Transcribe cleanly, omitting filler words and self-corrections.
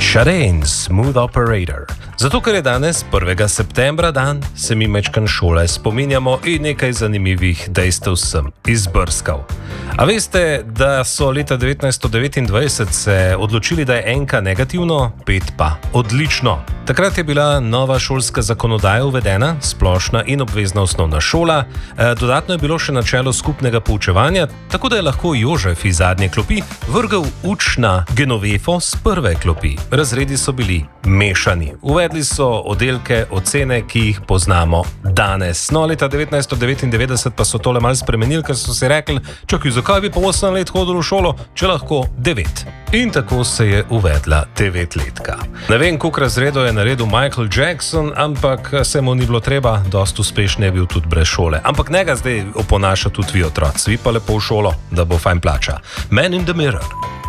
Sade, Smooth Operator. Zato, ker je danes 1. septembra dan, se mi mečkan šole spominjamo in nekaj zanimivih dejstev sem izbrskal. A veste, da so leta 1929 se odločili, da je enka negativno, 5 pa odlično. Takrat je bila nova šolska zakonodaja uvedena, splošna in obvezna osnovna šola, dodatno je bilo še načelo skupnega poučevanja, tako da je lahko Jožef iz zadnje klopi vrgel uč na Genovefo z prve klopi. Razredi so bili mešani. Uvedli so oddelke, ocene, ki jih poznamo danes. No, leta 1999 pa so tole malo spremenili, ker so si rekli, čakaj, zakaj bi pa 8 let hodili v šolo, če lahko 9. In tako se je uvedla 9-letka. Ne vem, koliko razredov je naredil Michael Jackson, ampak se mu ni bilo treba, dost uspešen je bil tudi brez šole. Ampak ne ga zdaj oponaša tudi vi otroci, vi pa lepo v šolo, da bo fajn plača. Man in the Mirror.